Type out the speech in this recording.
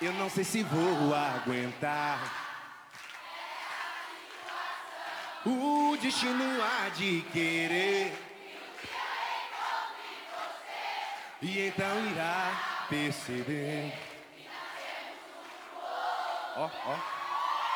Eu não sei se vou aguentar. O destino há de querer. E então irá perceber. Ó, ó.